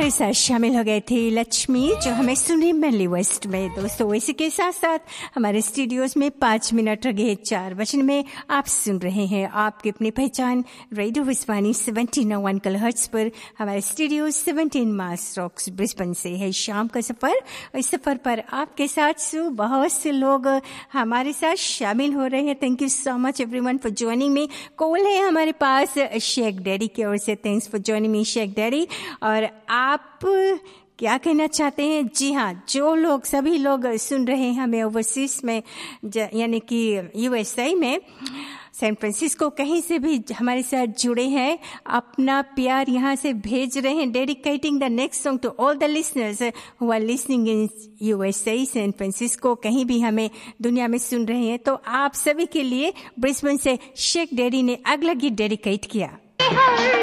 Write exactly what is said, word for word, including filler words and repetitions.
हमारे साथ शामिल हो गए थे लक्ष्मी, जो हमें सुने मेनली वेस्ट में। दोस्तों, इसी के साथ साथ हमारे स्टूडियोज में पाँच मिनट रहे चार बजने में आप सुन रहे हैं आपकी अपनी पहचान रेडियो विस्वानी सेवेंटीन वन किलोहर्ट्ज पर। हमारे स्टूडियो सेवेंटीन मास रॉक्स ब्रिस्बेन से है शाम का सफर। इस सफर पर आपके साथ बहुत से लोग हमारे साथ शामिल हो रहे हैं। Thank you so much everyone for joining me. Call है हमारे पास शेख डैडी की ओर से। Thanks for joining me Sheikh daddy. और आप क्या कहना चाहते हैं? जी हाँ, जो लोग सभी लोग सुन रहे हैं हमें ओवरसीज में, यानी कि यूएसए में, सैन फ्रांसिस्को, कहीं से भी हमारे साथ जुड़े हैं, अपना प्यार यहाँ से भेज रहे हैं। Dedicating the next song to all the listeners who are listening in USA, San Francisco, कहीं भी हमें दुनिया में सुन रहे हैं। तो आप सभी के लिए ब्रिस्बेन से शेख डैडी ने अगला गीत डेडिकेट किया।